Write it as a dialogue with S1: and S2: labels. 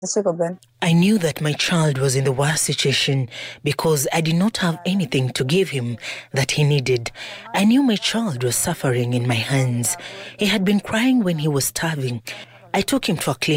S1: I knew that my child was in the worst situation because I did not have anything to give him that he needed. I knew my child was suffering in my hands. He had been crying when he was starving. I took him to a clinic.